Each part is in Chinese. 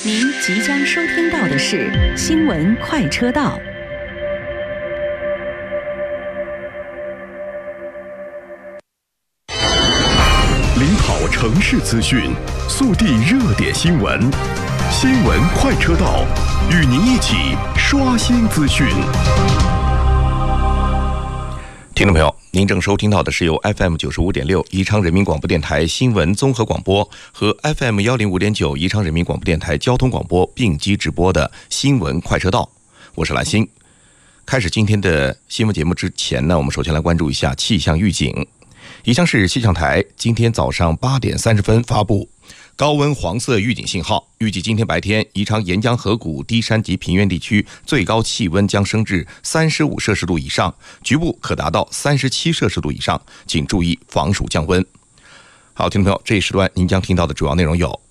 您即将收听到的是新闻快车道。 领跑城市资讯，速递热点新闻，新闻快车道，与您一起刷新资讯。 听众朋友，您正收听到的是由 FM 95.6宜昌人民广播电台新闻综合广播和 FM 105.9宜昌人民广播电台交通广播并机直播的新闻快车道，我是兰心。开始今天的新闻节目之前呢，我们首先来关注一下气象预警。宜昌市气象台今天早上8点30分发布高温黄色预警信号，预计今天白天宜昌沿江河谷低山及平原地区最高气温将升至35摄氏度以上，局部可达到37摄氏度以上，请注意防暑降温。好，听众朋友，这一时段您将听到的主要内容有：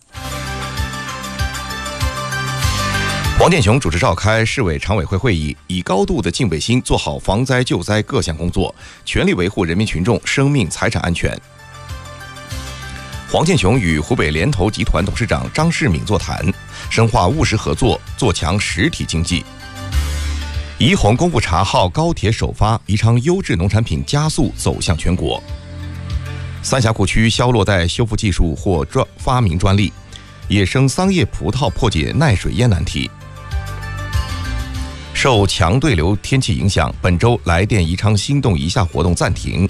黄健雄主持召开市委常委会会议，以高度的敬畏心做好防灾救灾各项工作，全力维护人民群众生命财产安全。黄健雄与湖北联投集团董事长张世敏座谈，深化务实合作，做强实体经济。怡红公布茶号高铁首发，宜昌优质农产品加速走向全国。三峡谷区削落带修复技术获发明专利，野生桑叶葡萄破解耐水淹难题。受强对流天气影响，本周来电宜昌心动一下活动暂停。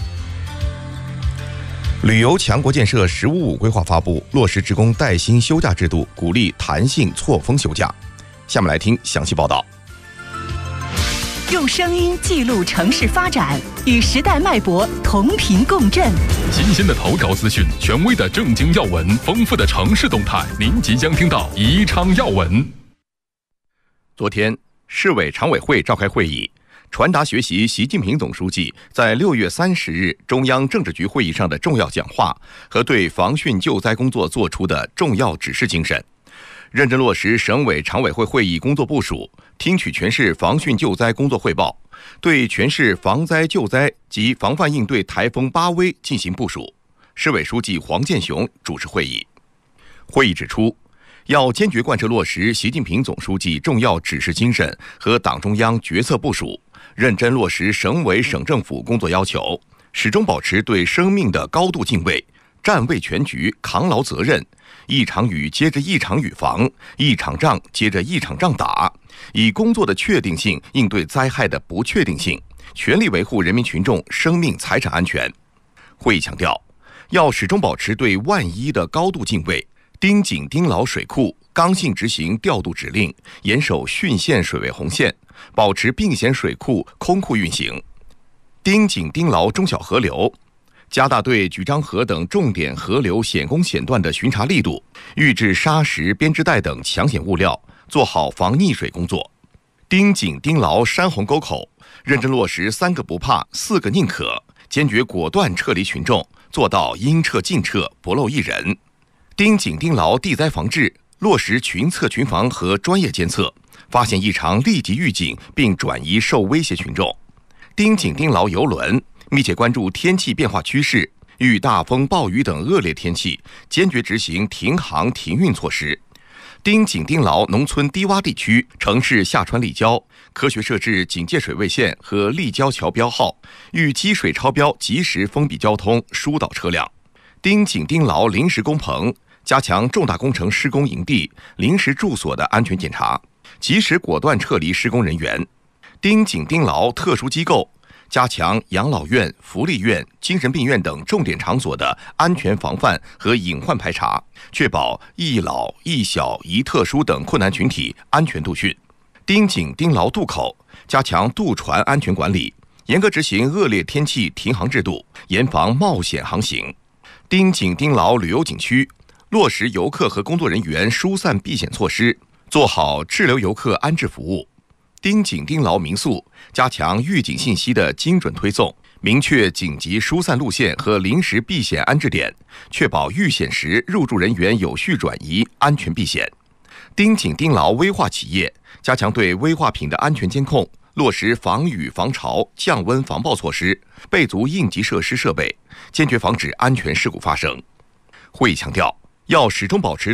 旅游强国建设“15+5”规划发布，落实职工带薪休假制度，鼓励弹性错峰休假。下面来听详细报道。 用声音记录城市发展，与时代脉搏同频共振。 新鲜的投稿资讯，权威的正经要闻，丰富的城市动态，您即将听到宜昌要闻。 昨天，市委常委会召开会议，传达学习习近平总书记在6月30日中央政治局会议上的重要讲话和对防汛救灾工作作出的重要指示精神，认真落实省委常委会会议工作部署，听取全市防汛救灾工作汇报，对全市防灾救灾及防范应对台风巴威进行部署。市委书记黄健雄主持会议。会议指出，要坚决贯彻落实习近平总书记重要指示精神和党中央决策部署，认真落实省委省政府工作要求，始终保持对生命的高度敬畏，站位全局，扛牢责任，一场雨接着一场雨防，一场仗接着一场仗打，以工作的确定性应对灾害的不确定性，全力维护人民群众生命财产安全。会议强调，要始终保持对万一的高度敬畏，盯紧盯牢水库，刚性执行调度指令，严守汛限水位红线，保持并险水库空库运行，盯紧盯牢中小河流，加大对举章河等重点河流险工险段的巡查力度，预置沙石、编织袋等抢险物料，做好防溺水工作。盯紧盯牢山洪沟口，认真落实3个不怕、4个宁可，坚决果断撤离群众，做到应撤尽撤，不漏一人。盯紧盯牢地灾防治，落实群测群防和专业监测，发现异常立即预警并转移受威胁群众。盯紧盯牢邮轮，密切关注天气变化趋势，遇大风暴雨等恶劣天气，坚决执行停航停运措施。盯紧盯牢农村低洼地区、城市下穿立交，科学设置警戒水位线和立交桥标号，遇积水超标及时封闭交通，疏导车辆。盯紧盯牢临时工棚，加强重大工程施工营地、临时住所的安全检查，及时果断撤离施工人员。盯紧盯牢特殊机构，加强养老院、福利院、精神病院等重点场所的安全防范和隐患排查，确保易老、易小、易特殊等困难群体安全度汛。盯紧盯牢渡口，加强渡船安全管理，严格执行恶劣天气停航制度，严防冒险航行。盯紧盯牢旅游景区，落实游客和工作人员疏散避险措施，做好滞留游客安置服务。盯紧盯牢民宿，加强预警信息的精准推送，明确紧急疏散路线和临时避险安置点，确保遇险时入住人员有序转移，安全避险。盯紧盯牢危化企业，加强对危化品的安全监控，落实防雨防潮、降温防爆措施，备足应急设施设备，坚决防止安全事故发生。会议强调，要始终保持